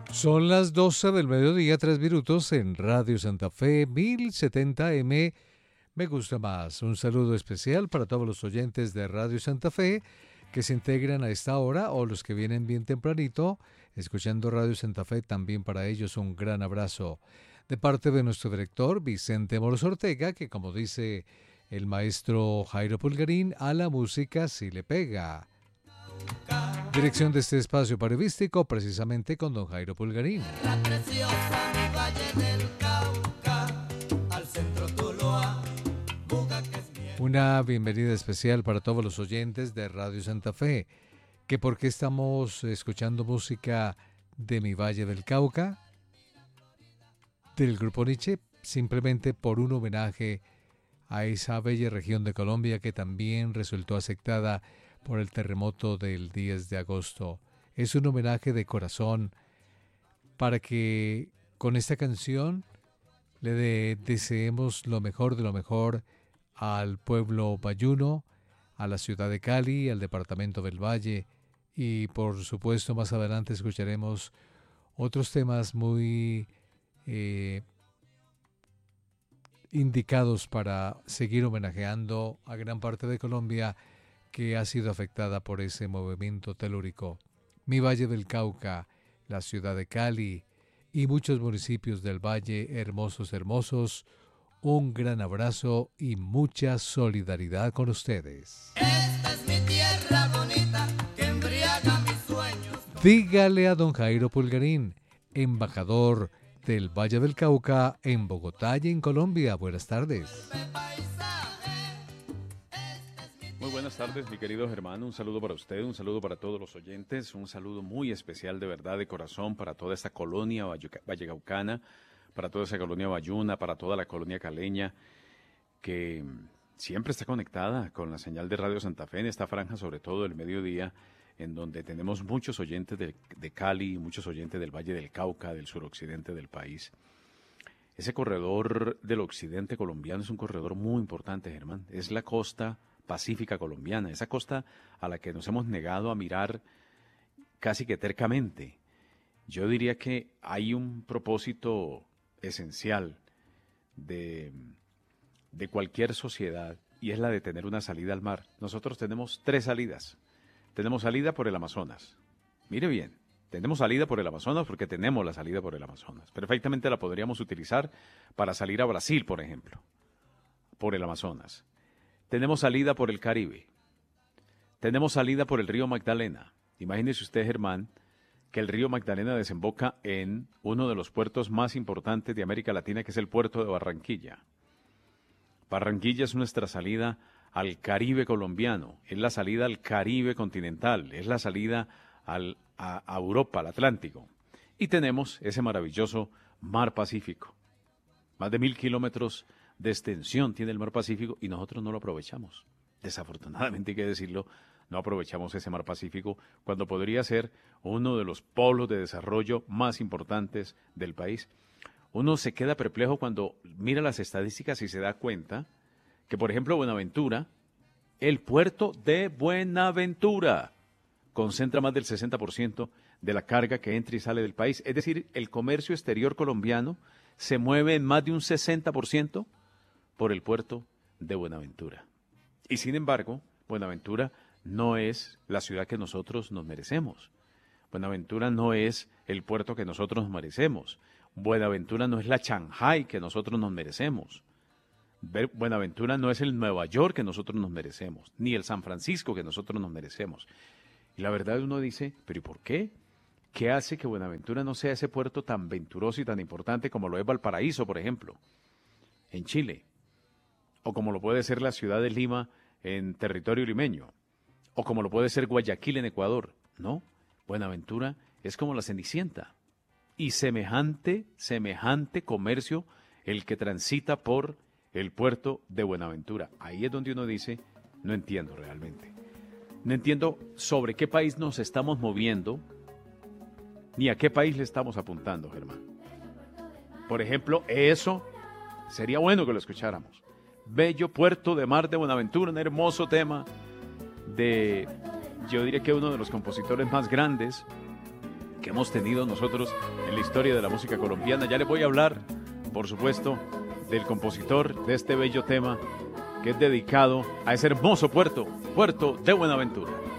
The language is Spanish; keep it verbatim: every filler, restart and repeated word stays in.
Son las doce del mediodía, tres minutos en Radio Santa Fe, mil setenta M. Me gusta más. Un saludo especial para todos los oyentes de Radio Santa Fe que se integran a esta hora o los que vienen bien tempranito escuchando Radio Santa Fe. También para ellos un gran abrazo de parte de nuestro director Vicente Moros Ortega, que como dice el maestro Jairo Pulgarín, a la música sí le pega. Dirección de este espacio periodístico precisamente con don Jairo Pulgarín. La preciosa mi valle del Cauca, al centro Tuluá, Buga que es mi... Una bienvenida especial para todos los oyentes de Radio Santa Fe, que por qué estamos escuchando música de mi Valle del Cauca, del Grupo Nietzsche, simplemente por un homenaje a esa bella región de Colombia que también resultó afectada por el terremoto del diez de agosto. Es un homenaje de corazón para que con esta canción le de, deseemos lo mejor de lo mejor al pueblo bayuno, a la ciudad de Cali, al departamento del Valle, y por supuesto más adelante escucharemos otros temas muy eh, indicados para seguir homenajeando a gran parte de Colombia que ha sido afectada por ese movimiento telúrico. Mi Valle del Cauca, la ciudad de Cali y muchos municipios del Valle, hermosos, hermosos, un gran abrazo y mucha solidaridad con ustedes. Esta es mi tierra bonita que embriaga mis sueños. Dígale a don Jairo Pulgarín, embajador del Valle del Cauca en Bogotá y en Colombia. Buenas tardes. Muy buenas tardes, mi querido Germán. Un saludo para usted, un saludo para todos los oyentes, un saludo muy especial de verdad, de corazón, para toda esta colonia vallecaucana, para toda esa colonia bayuna, para toda la colonia caleña, que siempre está conectada con la señal de Radio Santa Fe en esta franja, sobre todo el mediodía, en donde tenemos muchos oyentes de, de Cali, muchos oyentes del Valle del Cauca, del suroccidente del país. Ese corredor del occidente colombiano es un corredor muy importante, Germán. Es la costa pacífica colombiana, esa costa a la que nos hemos negado a mirar casi que tercamente. Yo diría que hay un propósito esencial de, de cualquier sociedad y es la de tener una salida al mar. Nosotros tenemos tres salidas. Tenemos salida por el Amazonas. Mire bien, tenemos salida por el Amazonas porque tenemos la salida por el Amazonas. Perfectamente la podríamos utilizar para salir a Brasil, por ejemplo, por el Amazonas. Tenemos salida por el Caribe. Tenemos salida por el río Magdalena. Imagínese usted, Germán, que el río Magdalena desemboca en uno de los puertos más importantes de América Latina, que es el puerto de Barranquilla. Barranquilla es nuestra salida al Caribe colombiano, es la salida al Caribe continental, es la salida al, a, a Europa, al Atlántico. Y tenemos ese maravilloso Mar Pacífico. Más de mil kilómetros de extensión tiene el Mar Pacífico y nosotros no lo aprovechamos. Desafortunadamente hay que decirlo, no aprovechamos ese Mar Pacífico cuando podría ser uno de los polos de desarrollo más importantes del país. Uno se queda perplejo cuando mira las estadísticas y se da cuenta que, por ejemplo, Buenaventura, el puerto de Buenaventura, concentra más del sesenta por ciento de la carga que entra y sale del país. Es decir, el comercio exterior colombiano se mueve en más de un sesenta por ciento por el puerto de Buenaventura. Y sin embargo, Buenaventura no es la ciudad que nosotros nos merecemos. Buenaventura no es el puerto que nosotros nos merecemos. Buenaventura no es la Shanghái que nosotros nos merecemos. Buenaventura no es el Nueva York que nosotros nos merecemos, ni el San Francisco que nosotros nos merecemos. Y la verdad uno dice, ¿pero y por qué? ¿Qué hace que Buenaventura no sea ese puerto tan venturoso y tan importante como lo es Valparaíso, por ejemplo, en Chile? O como lo puede ser la ciudad de Lima en territorio limeño, o como lo puede ser Guayaquil en Ecuador. No, Buenaventura es como la Cenicienta, y semejante, semejante comercio el que transita por el puerto de Buenaventura. Ahí es donde uno dice, no entiendo realmente. No entiendo sobre qué país nos estamos moviendo, ni a qué país le estamos apuntando, Germán. Por ejemplo, eso sería bueno que lo escucháramos. Bello Puerto de Mar de Buenaventura, un hermoso tema de, yo diría que uno de los compositores más grandes que hemos tenido nosotros en la historia de la música colombiana. Ya les voy a hablar, por supuesto, del compositor de este bello tema que es dedicado a ese hermoso puerto, Puerto de Buenaventura.